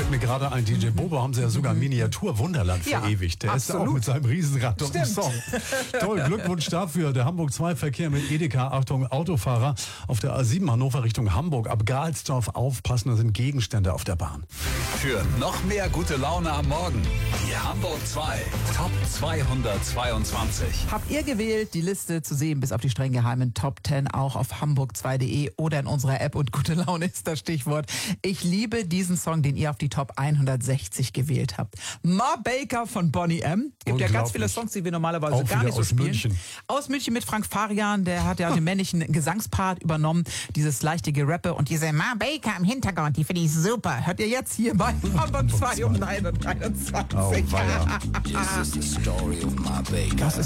fällt mir gerade ein, DJ Bobo haben sie ja sogar Miniatur-Wunderland verewigt. Der ist auch mit seinem Riesenrad und dem Song. Toll, Glückwunsch dafür. Der Hamburg-2-Verkehr mit Edeka. Achtung, Autofahrer auf der A7 Hannover Richtung Hamburg. Ab Galsdorf aufpassen, da sind Gegenstände auf der Bahn. Für noch mehr gute Laune am Morgen, die Hamburg 2 Top 222. Habt ihr gewählt, die Liste zu sehen bis auf die streng geheimen Top 10 auch auf hamburg2.de oder in unserer App, und gute Laune ist das Stichwort. Ich liebe diesen Song, den ihr auf die Top 160 gewählt habt. Ma Baker von Boney M. Es gibt ja ganz viele Songs, die wir normalerweise auch gar nicht so spielen. München. Aus München mit Frank Farian, der hat ja den männlichen Gesangspart übernommen, dieses leichte Gerappe, und diese Ma Baker im Hintergrund, die finde ich super. Hört ihr jetzt hier bei Hamburg 2 um 9:23. Oh, weia. This is the story of my baker.